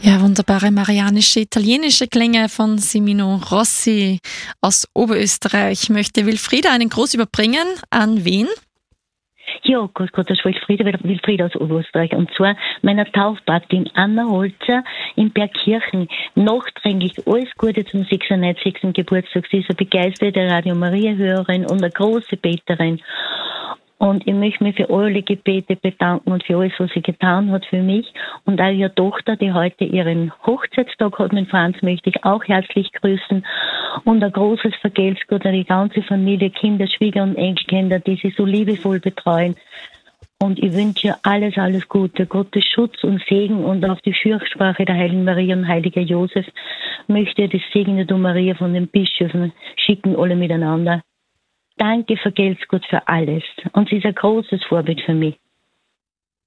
Ja, wunderbare marianische italienische Klänge von Semino Rossi aus Oberösterreich. Möchte Wilfrieda einen Gruß überbringen an wen? Ja, Gott, das Wilfrieda aus Oberösterreich. Und zwar meiner Taufpatin Anna Holzer in Bergkirchen. Nachträglich alles Gute zum 96. Geburtstag. Sie ist eine begeisterte Radio Maria-Hörerin und eine große Beterin. Und ich möchte mich für alle Gebete bedanken und für alles, was sie getan hat für mich. Und auch ihre Tochter, die heute ihren Hochzeitstag hat mit Franz, möchte ich auch herzlich grüßen. Und ein großes Vergelt's-Gott an die ganze Familie, Kinder, Schwieger- und Enkelkinder, die sie so liebevoll betreuen. Und ich wünsche ihr alles Gute, Gottes Schutz und Segen. Und auf die Fürsprache der Heiligen Maria und Heiliger Josef möchte ich das Segne du Maria von den Bischöfen schicken, alle miteinander. Danke, vergelt's Gott für alles. Und sie ist ein großes Vorbild für mich.